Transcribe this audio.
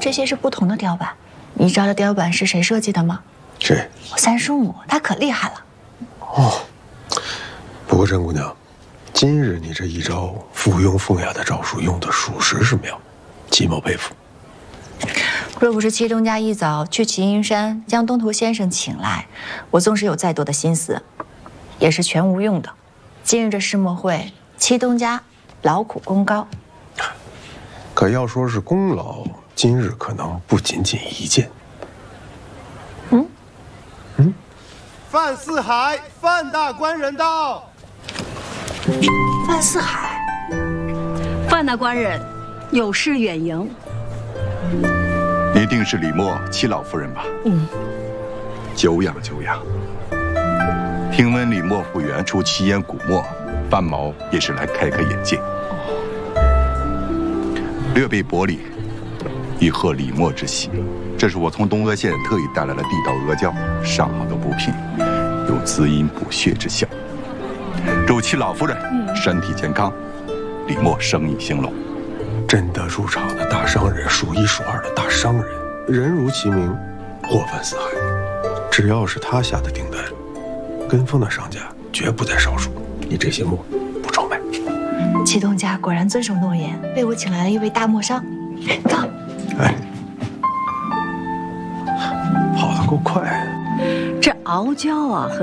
这些是不同的雕版。你知道雕版是谁设计的吗？ 谁？ 我三叔母，她可厉害了。 哦，不过甄姑娘，今日你这一招附庸风雅的招数用的属实是妙，极某佩服。 若不是七东家一早去齐阴山将东头先生请来，我纵使有再多的心思，也是全无用的。今日这世墨会，七东家劳苦功高。 可要说是功劳，今日可能不仅仅一件。 范四海，范大官人到。 范四海， 范大官人，有事远迎。 一定是李默七老夫人吧？久仰久仰。听闻李默复原出奇岩古墨，范某也是来开开眼界。略备薄礼，以贺李默之喜。这是我从东阿县特意带来了地道阿胶，上好的补品，有滋阴补血之效。祝七老夫人身体健康，李默生意兴隆。 真的入场的大商人，数一数二的大商人，人如其名，祸犯四海。只要是他下的订单，跟风的商家绝不在少数。你这些墨不愁卖。 七东家果然遵守诺言，为我请来了一位大墨商。走。 哎，跑得够快。 这熬胶啊和